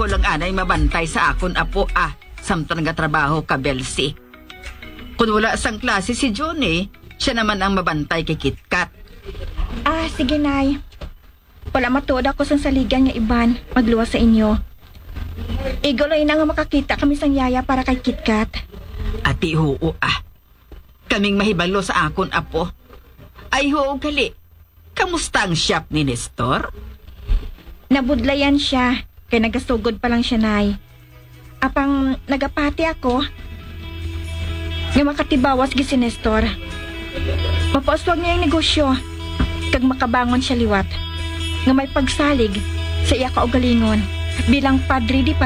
ikaw lang anay mabantay sa akon apo samtang nagatrabaho ka, Belsi. Kung wala sang klase si Johnny, siya naman ang mabantay kay KitKat. Sige, Nay. Wala matuod ako sa saligan nga iban magluwas sa inyo. Igoloy na nga makakita kami sang yaya para kay KitKat. Ati hoo Kaming mahibalo sa akon apo. Ay hoo gali. Kamusta ang shop ni Nestor? Nabudlayan siya, kay nagasugod pa lang siya, Nay. Apang nagapati ako, nga makatibawas gi si Nestor. Mapauswag niya yung negosyo, kag makabangon siya liwat, nga may pagsalig sa iya kaugalingon bilang padre di